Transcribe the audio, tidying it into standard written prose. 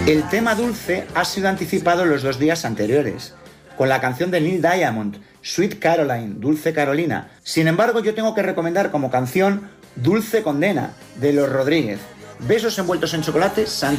El tema dulce ha sido anticipado los 2 días anteriores, con la canción de Neil Diamond, Sweet Caroline, Dulce Carolina. Sin embargo, yo tengo que recomendar como canción Dulce Condena, de Los Rodríguez. Besos envueltos en chocolate, Santi.